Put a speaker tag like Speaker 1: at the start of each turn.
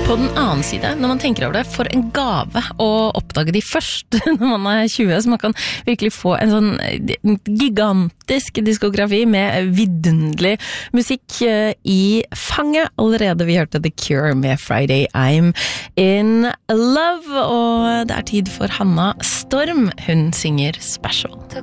Speaker 1: På den annen side, når man tenker over det, for en gave å oppdage de først når man 20, så man kan virkelig få en sånn gigantisk diskografi med vidunderlig musikk i fanget. Allerede vi hørte The Cure med Friday I'm in Love, og det tid for Hanna Storm. Hun synger Special.